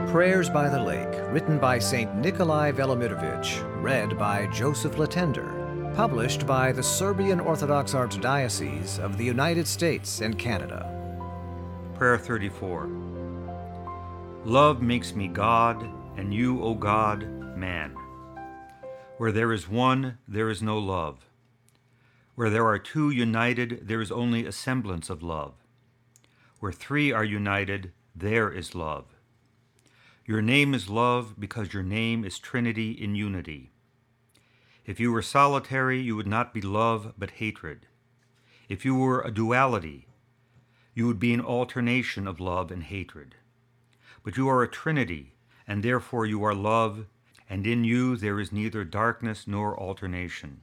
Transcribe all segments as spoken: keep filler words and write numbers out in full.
Prayers by the Lake, written by Saint Nikolai Velimirovich, read by Joseph Latender, published by the Serbian Orthodox Archdiocese of the United States and Canada. Prayer thirty-four. Love makes me God, and you, O God, man. Where there is one, there is no love. Where there are two united, there is only a semblance of love. Where three are united, there is love. Your name is love because your name is Trinity in unity. If you were solitary, you would not be love but hatred. If you were a duality, you would be an alternation of love and hatred. But you are a Trinity, and therefore you are love, and in you there is neither darkness nor alternation.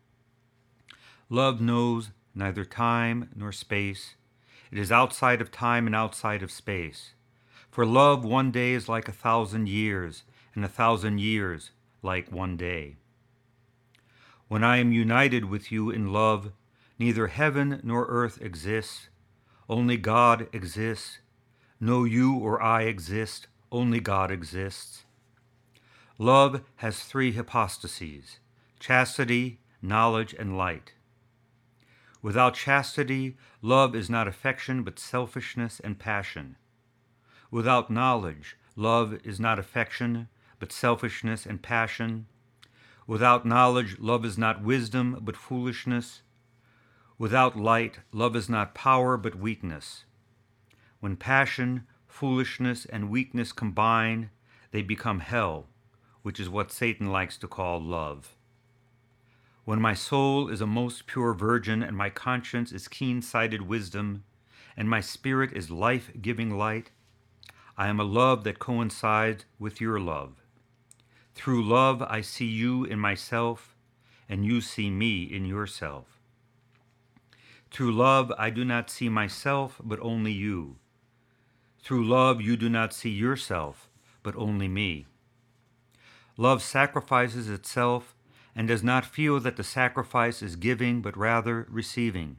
Love knows neither time nor space. It is outside of time and outside of space. For love, one day is like a thousand years, and a thousand years like one day. When I am united with you in love, neither heaven nor earth exists, only God exists. No you or I exist, only God exists. Love has three hypostases: chastity, knowledge, and light. Without chastity, love is not affection but selfishness and passion. Without knowledge, love is not affection but selfishness and passion. Without knowledge, love is not wisdom but foolishness. Without light, love is not power but weakness. When passion, foolishness, and weakness combine, they become hell, which is what Satan likes to call love. When my soul is a most pure virgin, and my conscience is keen-sighted wisdom, and my spirit is life-giving light, I am a love that coincides with your love. Through love I see you in myself, and you see me in yourself. Through love I do not see myself, but only you. Through love you do not see yourself, but only me. Love sacrifices itself and does not feel that the sacrifice is giving, but rather receiving.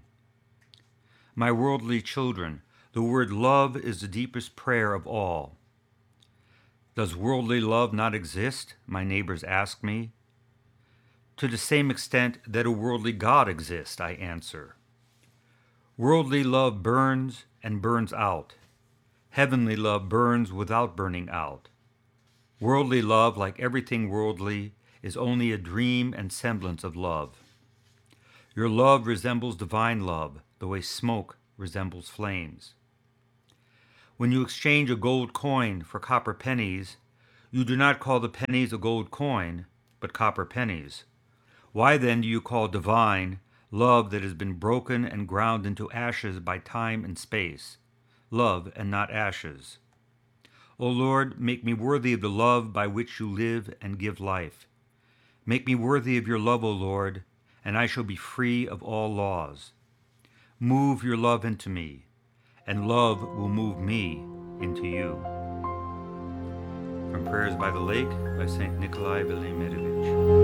My worldly children, the word love is the deepest prayer of all. Does worldly love not exist? My neighbors ask me. To the same extent that a worldly God exists, I answer. Worldly love burns and burns out. Heavenly love burns without burning out. Worldly love, like everything worldly, is only a dream and semblance of love. Your love resembles divine love, the way smoke resembles flames. When you exchange a gold coin for copper pennies, you do not call the pennies a gold coin, but copper pennies. Why then do you call divine love that has been broken and ground into ashes by time and space, love and not ashes? O Lord, make me worthy of the love by which you live and give life. Make me worthy of your love, O Lord, and I shall be free of all laws. Move your love into me, and love will move me into you. From Prayers by the Lake by Saint Nikolai Velimirovich.